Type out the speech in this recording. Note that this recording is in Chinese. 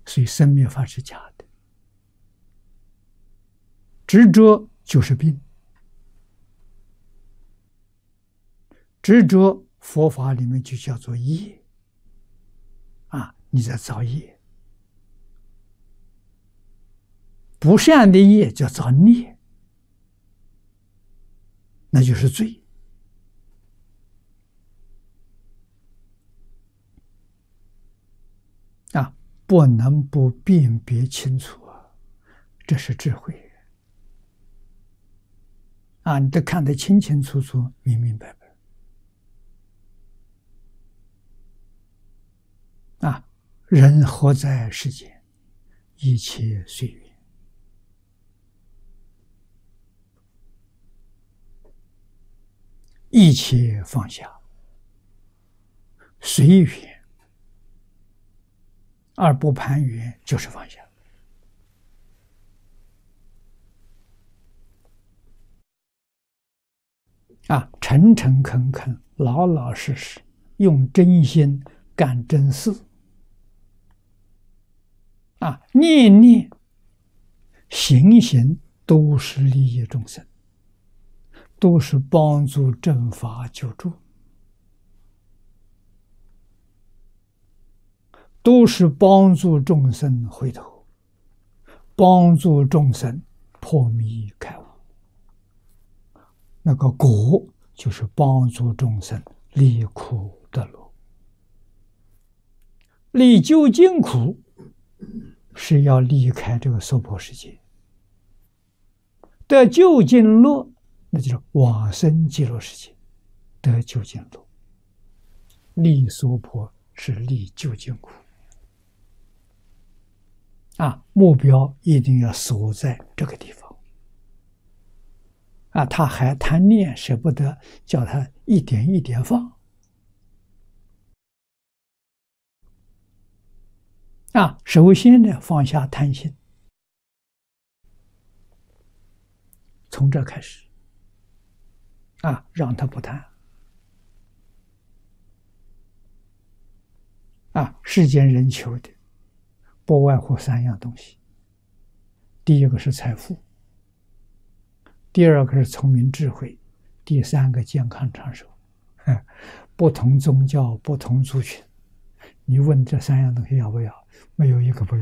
所以生灭法是假的，执着就是病，执着佛法里面就叫做业啊，你在造业，不善的业叫造孽，那就是罪。啊，不能不辨别清楚啊，这是智慧啊！你得看得清清楚楚、明明白白啊！人活在世间，一切随缘，一切放下，随缘而不攀缘，就是放下。啊，诚诚恳恳、老老实实，用真心干真事。啊，念念、行行都是利益众生，都是帮助正法救助，都是帮助众生回头，帮助众生破迷开悟。那个果就是帮助众生离苦得乐，离究竟苦是要离开这个娑婆世界，得究竟乐，那就是往生极乐世界，得究竟乐。离娑婆是离究竟苦啊，目标一定要锁在这个地方。啊，他还贪念，舍不得，叫他一点一点放。啊，首先呢，放下贪心，从这开始。啊，让他不贪。啊，世间人求的不外乎三样东西：第一个是财富，第二个是聪明智慧，第三个健康长寿。不同宗教、不同族群，你问这三样东西要不要？没有一个不要。